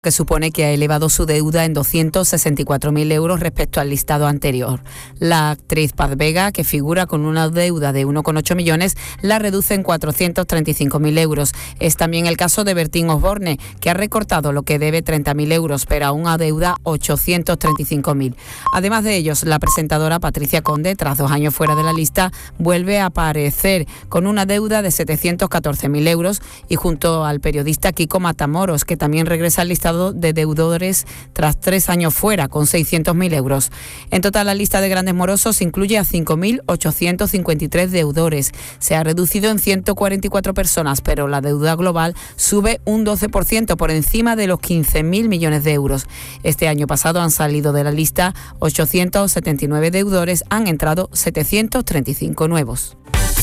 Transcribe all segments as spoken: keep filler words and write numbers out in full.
que supone que ha elevado su deuda en doscientos sesenta y cuatro mil euros respecto al listado anterior. La actriz Paz Vega, que figura con una deuda de uno coma ocho millones, la reduce en cuatrocientos treinta y cinco mil euros. Es también el caso de Bertín Osborne, que ha recortado lo que debe treinta mil euros, pero aún adeuda ochocientos treinta y cinco mil. Además de ellos, la presentadora Patricia Conde, tras dos años fuera de la lista, vuelve a aparecer con una deuda de setecientos catorce mil euros, y junto al periodista Kiko Matamoros, que también regresa al listado de deudores tras tres años fuera, con seiscientos mil euros. En total, la lista de grandes morosos incluye a cinco mil ochocientos cincuenta y tres deudores. Se ha reducido en ciento cuarenta y cuatro personas, pero la deuda global sube un doce por ciento, por encima de los quince mil millones de euros. Este año pasado han salido de la lista ochocientos setenta y nueve deudores, han entrado setecientos treinta y cinco nuevos.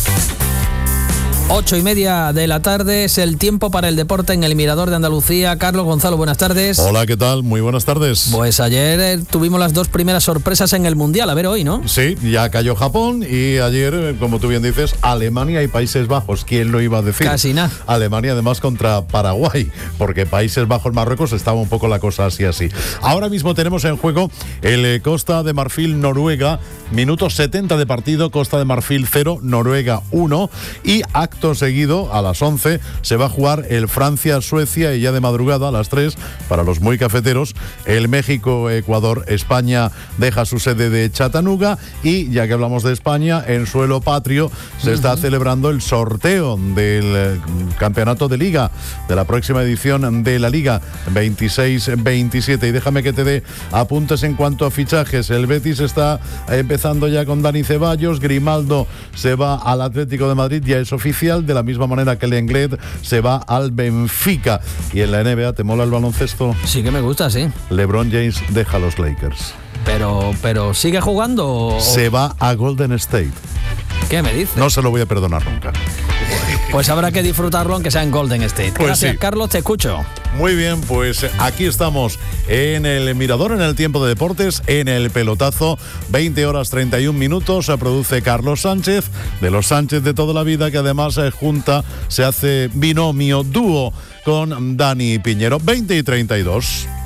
Ocho y media de la tarde es el tiempo para el deporte en el Mirador de Andalucía. Carlos Gonzalo, buenas tardes. Hola, ¿qué tal? Muy buenas tardes. Pues ayer eh, tuvimos las dos primeras sorpresas en el Mundial, a ver hoy, ¿no? Sí, ya cayó Japón y ayer, como tú bien dices, Alemania y Países Bajos. ¿Quién lo iba a decir? Casi nada. Alemania además contra Paraguay, porque Países Bajos, Marruecos estaba un poco la cosa así así. Ahora mismo tenemos en juego el eh, Costa de Marfil Noruega, minuto setenta de partido, Costa de Marfil cero, Noruega uno, y acto seguido, a las once, se va a jugar el Francia-Suecia, y ya de madrugada, a las tres, para los muy cafeteros, el México-Ecuador. España deja su sede de Chattanooga, y ya que hablamos de España, en suelo patrio se uh-huh. está celebrando el sorteo del eh, campeonato de Liga, de la próxima edición de la Liga veintiséis veintisiete. Y déjame que te dé apuntes en cuanto a fichajes. El Betis está empezando ya con Dani Ceballos, Grimaldo se va al Atlético de Madrid, ya es oficial, de la misma manera que el Lenglet se va al Benfica. Y en la N B A, ¿te mola el baloncesto? Sí que me gusta, sí. LeBron James deja a los Lakers. Pero, pero ¿sigue jugando o...? Se va a Golden State. ¿Qué me dices? No se lo voy a perdonar nunca. Pues habrá que disfrutarlo aunque sea en Golden State. Pues Gracias, sí. Carlos, te escucho. Muy bien, pues aquí estamos en el Mirador, en el tiempo de deportes, en el pelotazo, veinte horas treinta y un minutos, se produce Carlos Sánchez, de los Sánchez de toda la vida, que además se junta, se hace binomio, dúo con Dani Piñero, veinte y treinta y dos.